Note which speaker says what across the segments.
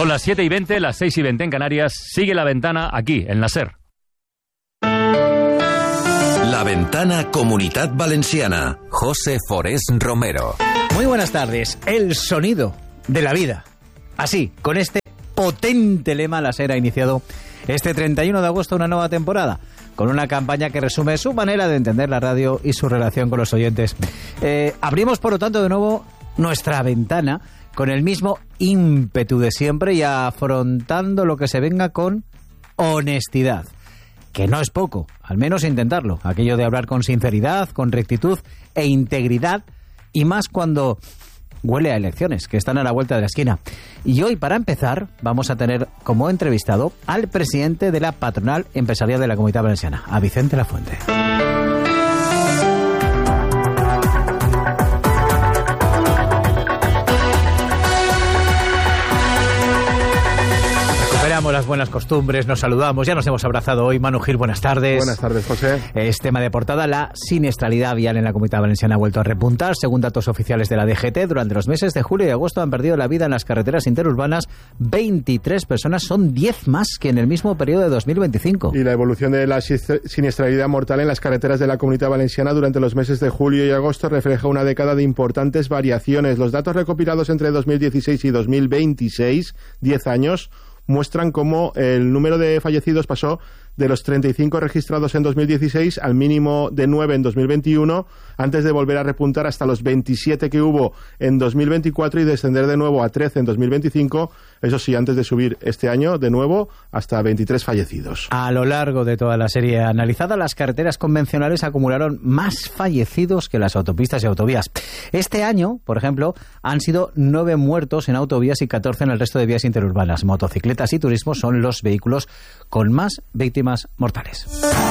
Speaker 1: Son las 7:20, las 6:20 en Canarias. Sigue La Ventana aquí, en la SER.
Speaker 2: La Ventana Comunitat Valenciana. José Forés Romero.
Speaker 3: Muy buenas tardes. El sonido de la vida. Así, con este potente lema, la SER ha iniciado este 31 de agosto una nueva temporada, con una campaña que resume su manera de entender la radio y su relación con los oyentes. Abrimos, por lo tanto, de nuevo nuestra ventana con el mismo ímpetu de siempre y afrontando lo que se venga con honestidad. Que no es poco, al menos intentarlo. Aquello de hablar con sinceridad, con rectitud e integridad, y más cuando huele a elecciones, que están a la vuelta de la esquina. Y hoy, para empezar, vamos a tener como entrevistado al presidente de la Patronal Empresarial de la Comunidad Valenciana, a Vicente Lafuente. Recuperamos las buenas costumbres, nos saludamos, ya nos hemos abrazado hoy. Manu Gil, buenas tardes.
Speaker 4: Buenas tardes, José.
Speaker 3: Es tema de portada: la siniestralidad vial en la Comunidad Valenciana ha vuelto a repuntar. Según datos oficiales de la DGT, durante los meses de julio y agosto han perdido la vida en las carreteras interurbanas 23 personas, son 10 más que en el mismo periodo de 2025.
Speaker 4: Y la evolución de la siniestralidad mortal en las carreteras de la Comunidad Valenciana durante los meses de julio y agosto refleja una década de importantes variaciones. Los datos recopilados entre 2016 y 2026, 10 años, muestran cómo el número de fallecidos pasó de los 35 registrados en 2016 al mínimo de 9 en 2021, antes de volver a repuntar hasta los 27 que hubo en 2024 y descender de nuevo a 13 en 2025, eso sí, antes de subir este año de nuevo hasta 23 fallecidos.
Speaker 3: A lo largo de toda la serie analizada, las carreteras convencionales acumularon más fallecidos que las autopistas y autovías. Este año, por ejemplo, han sido 9 muertos en autovías y 14 en el resto de vías interurbanas. Motocicletas y turismo son los vehículos con más víctimas mortales.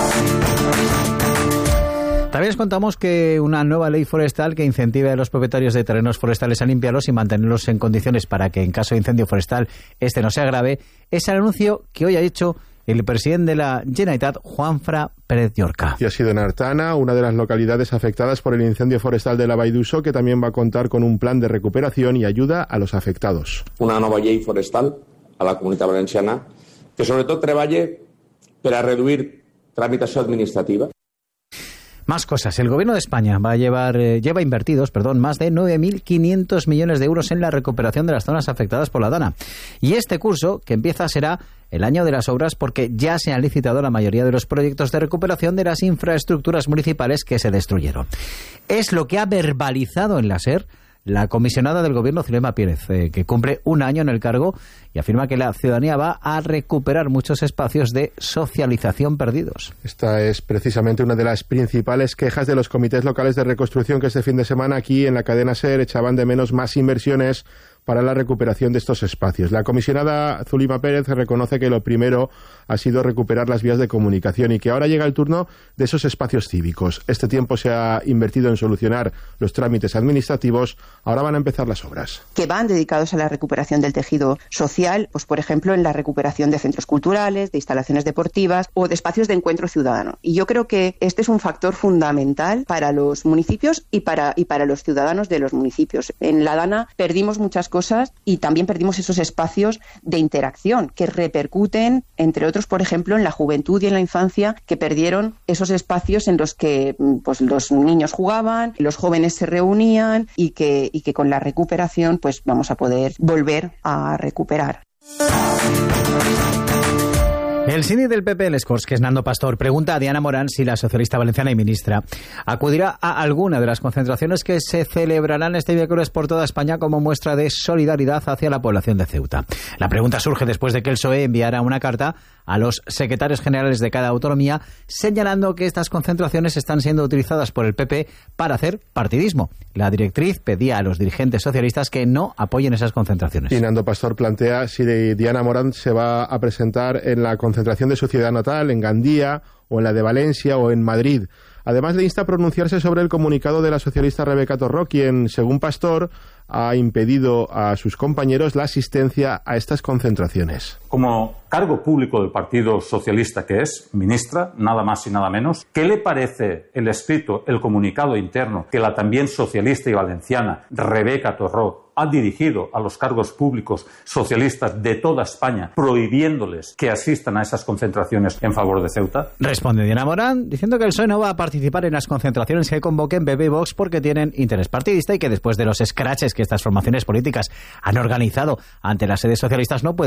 Speaker 3: También les contamos que una nueva ley forestal que incentiva a los propietarios de terrenos forestales a limpiarlos y mantenerlos en condiciones para que en caso de incendio forestal este no sea grave, es el anuncio que hoy ha hecho el presidente de la Generalitat, Juanfran Pérez Llorca.
Speaker 4: Y ha sido en Artana, una de las localidades afectadas por el incendio forestal de la Vall d'Uixó, que también va a contar con un plan de recuperación y ayuda a los afectados.
Speaker 5: Una nova llei forestal a la Comunitat Valenciana que sobretot treballa per a reduir tramitació administrativa.
Speaker 3: Más cosas. El Gobierno de España lleva invertidos más de 9.500 millones de euros en la recuperación de las zonas afectadas por la Dana. Y este curso, que empieza, será el año de las obras, porque ya se han licitado la mayoría de los proyectos de recuperación de las infraestructuras municipales que se destruyeron. Es lo que ha verbalizado en la SER la comisionada del Gobierno, Zulema Pérez, que cumple un año en el cargo y afirma que la ciudadanía va a recuperar muchos espacios de socialización perdidos.
Speaker 4: Esta es precisamente una de las principales quejas de los comités locales de reconstrucción, que este fin de semana aquí en la cadena SER echaban de menos más inversiones para la recuperación de estos espacios. La comisionada Zulema Pérez reconoce que lo primero ha sido recuperar las vías de comunicación y que ahora llega el turno de esos espacios cívicos. Este tiempo se ha invertido en solucionar los trámites administrativos, ahora van a empezar las obras.
Speaker 6: Que van dedicados a la recuperación del tejido social, pues por ejemplo en la recuperación de centros culturales, de instalaciones deportivas o de espacios de encuentro ciudadano. Y yo creo que este es un factor fundamental para los municipios y para los ciudadanos de los municipios. En la Dana perdimos muchas cosas y también perdimos esos espacios de interacción que repercuten, entre otros, por ejemplo, en la juventud y en la infancia, que perdieron esos espacios en los que pues los niños jugaban, los jóvenes se reunían y que con la recuperación pues vamos a poder volver a recuperar.
Speaker 3: El síndic del PP en Les Corts, que es Nando Pastor, pregunta a Diana Morán si la socialista valenciana y ministra acudirá a alguna de las concentraciones que se celebrarán este miércoles por toda España como muestra de solidaridad hacia la población de Ceuta. La pregunta surge después de que el PSOE enviara una carta a los secretarios generales de cada autonomía señalando que estas concentraciones están siendo utilizadas por el PP para hacer partidismo. La directriz pedía a los dirigentes socialistas que no apoyen esas concentraciones.
Speaker 4: Y Nando Pastor plantea si Diana Morán se va a presentar en la concentración de su ciudad natal, en Gandía, o en la de Valencia, o en Madrid. Además, le insta a pronunciarse sobre el comunicado de la socialista Rebeca Torró, quien, según Pastor, ha impedido a sus compañeros la asistencia a estas concentraciones.
Speaker 7: Como cargo público del Partido Socialista que es, ministra, nada más y nada menos, ¿qué le parece el escrito, el comunicado interno que la también socialista y valenciana Rebeca Torró ha dirigido a los cargos públicos socialistas de toda España, prohibiéndoles que asistan a esas concentraciones en favor de Ceuta?
Speaker 3: Responde Diana Morán diciendo que el PSOE no va a participar en las concentraciones que convoquen PP y Vox porque tienen interés partidista y que después de los escraches que estas formaciones políticas han organizado ante las sedes socialistas no puede